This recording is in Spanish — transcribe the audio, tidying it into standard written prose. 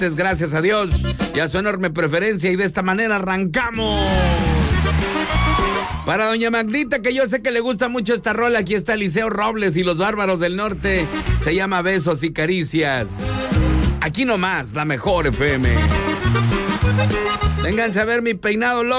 gracias a Dios, y a su enorme preferencia, y de esta manera arrancamos. Para doña Magdita, que yo sé que le gusta mucho esta rola, aquí está Eliseo Robles y los Bárbaros del Norte. Se llama Besos y Caricias. Aquí nomás, la mejor FM. Vénganse a ver mi peinado loco.